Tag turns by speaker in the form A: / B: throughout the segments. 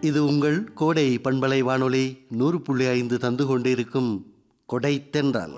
A: இது உங்கள் கோடை பண்பலை வானொலி 100.5 தந்து கொண்டிருக்கும் கொடை தென்றல்.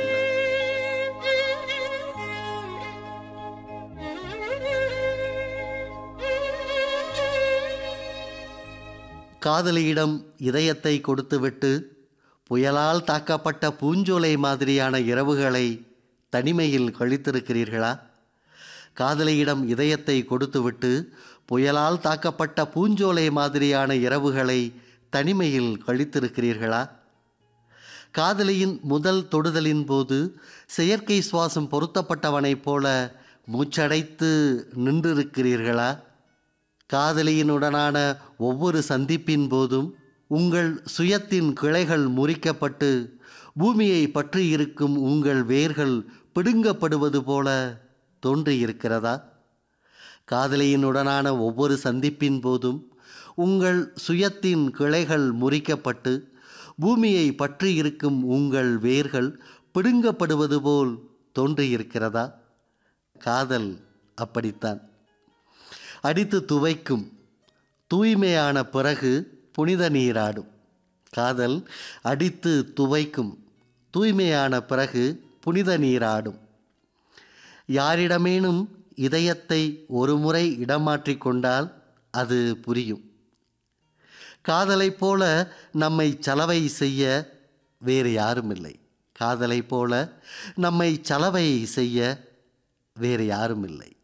A: காதலியிடம் இதயத்தை கொடுத்துவிட்டு புயலால் தாக்கப்பட்ட பூஞ்சோலை மாதிரியான இரவுகளை தனிமையில் கழித்திருக்கிறீர்களா? காதலியிடம் இதயத்தை கொடுத்துவிட்டு புயலால் தாக்கப்பட்ட பூஞ்சோலை மாதிரியான இரவுகளை தனிமையில் கழித்திருக்கிறீர்களா? காதலியின் முதல் தொடுதலின் போது செயற்கை சுவாசம் பொருத்தப்பட்டவனைப் போல மூச்சடைத்து நின்றிருக்கிறீர்களா? காதலியினுடனான ஒவ்வொரு சந்திப்பின் போதும் உங்கள் சுயத்தின் கிளைகள் முறிக்கப்பட்டு பூமியை பற்றி இருக்கும் உங்கள் வேர்கள் பிடுங்கப்படுவது போல தோன்றியிருக்கிறதா? காதலியினுடனான ஒவ்வொரு சந்திப்பின் போதும் உங்கள் சுயத்தின் கிளைகள் முறிக்கப்பட்டு பூமியை பற்றி இருக்கும் உங்கள் வேர்கள் பிடுங்கப்படுவது போல் தோன்றியிருக்கிறதா? காதல் அப்படித்தான். அடித்து துவைக்கும், தூய்மையான பிறகு புனித நீராடும். காதல் அடித்து துவைக்கும், தூய்மையான பிறகு புனித நீராடும். யாரிடமேனும் இதயத்தை ஒரு முறை இடமாற்றிக் கொண்டால் அது புரியும். காதலைப் போல நம்மை சலவை செய்ய வேறு யாரும் இல்லை. காதலைப் போல நம்மை சலவை செய்ய வேறு யாரும் இல்லை.